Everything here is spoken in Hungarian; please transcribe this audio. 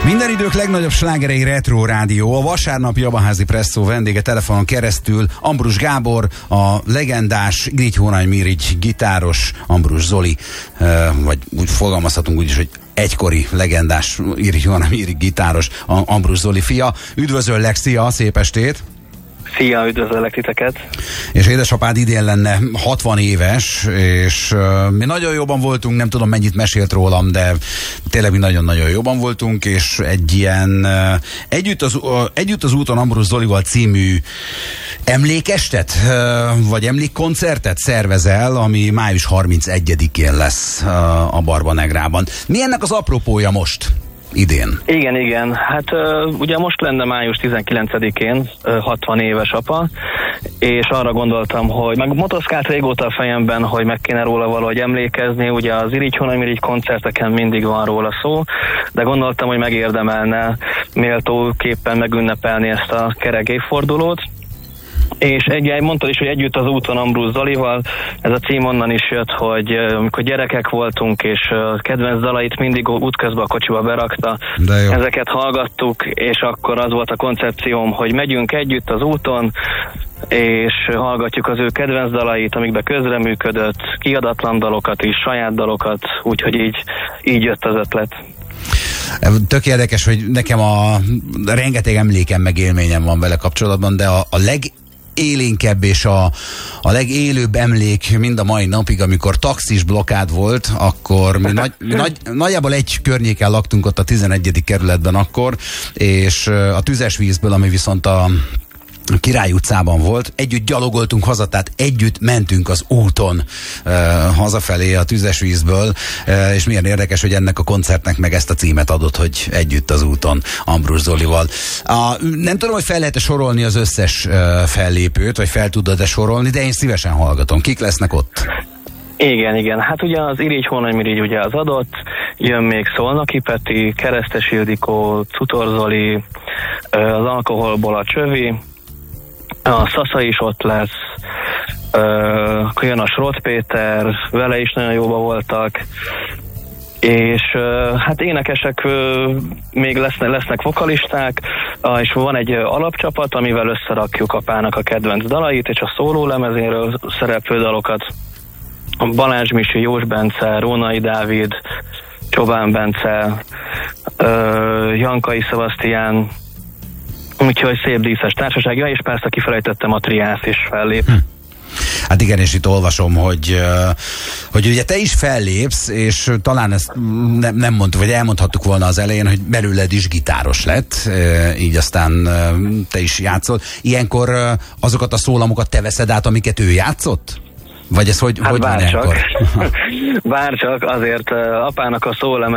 Minden idők legnagyobb slágerei Retro Rádió. A vasárnapi Jabaházi Presszó vendége telefonon keresztül Ambrus Gábor, a legendás Irigy-Hónay-Mirigy gitáros Ambrus Zoli, vagy úgy fogalmazhatunk úgy is, hogy egykori legendás Irigy-Hónay-Mirigy gitáros Ambrus Zoli fia. Üdvözöllek, szia, szép estét! Szia, üdvözöllek titeket! És édesapád idén lenne 60 éves, és mi nagyon jóban voltunk, nem tudom mennyit mesélt rólam, de tényleg mi nagyon-nagyon jóban voltunk, és egy ilyen Együtt az úton Ambrus Zolival című emlékestet, vagy emlékkoncertet szervezel, ami május 31-én lesz a Barba Negrában. Mi ennek az apropója most? Idén. Igen. Hát ugye most lenne május 19-én 60 éves apa, és arra gondoltam, hogy meg motoszkált régóta a fejemben, hogy meg kéne róla valahogy emlékezni. Ugye az Irigy-Hónay-Mirigy koncerteken mindig van róla szó, de gondoltam, hogy megérdemelne méltóképpen megünnepelni ezt a kerek évfordulót. És mondtad is, hogy Együtt az úton Ambrus Zolival, ez a cím onnan is jött, hogy amikor gyerekek voltunk, és a kedvenc dalait mindig útközben a kocsiba berakta, ezeket hallgattuk, és akkor az volt a koncepcióm, hogy megyünk együtt az úton, és hallgatjuk az ő kedvenc dalait, amikben közreműködött, kiadatlan dalokat is, saját dalokat, úgyhogy így jött az ötlet. Tök érdekes, hogy nekem rengeteg emlékem meg élményem van vele kapcsolatban, de a legélénkebb és a legélőbb emlék mind a mai napig, amikor taxis blokkád volt, akkor mi nagyjából egy környéken laktunk ott a 11. kerületben akkor, és a Tüzes vízből, ami viszont a Király utcában volt, együtt gyalogoltunk haza, tehát együtt mentünk az úton hazafelé a Tüzes vízből, és milyen érdekes, hogy ennek a koncertnek meg ezt a címet adott, hogy Együtt az úton Ambrus Zolival. Nem tudom, hogy fel lehet-e sorolni az összes fellépőt, vagy fel tudod-e sorolni, de én szívesen hallgatom. Kik lesznek ott? Igen. Hát ugye az Irigy-Hónay-Mirigy ugye az adott, jön még Szolnoki Peti, Keresztes Ildikó, Cutor Zoli, az Alkoholból a Csövi, a Szasza is ott lesz, akkor jön a Srot Péter, vele is nagyon jóba voltak, és hát énekesek még lesznek vokalisták, és van egy alapcsapat, amivel összerakjuk apának a kedvenc dalait, és a szólólemezéről szereplő dalokat. Balázs Misi, Jós Bence, Rónai Dávid, Csobán Bence, Jankai Szevasztián, úgyhogy szép díszes társaság. És persze kifelejtettem, a Triász is fellép. Hát igen, és itt olvasom, hogy ugye te is fellépsz, és talán ezt nem mondtuk, vagy elmondhattuk volna az elején, hogy belőled is gitáros lett, így aztán te is játszol. Ilyenkor azokat a szólamokat te veszed át, amiket ő játszott? Vagy ez hogy van ilyenkor? Bárcsak, azért apának a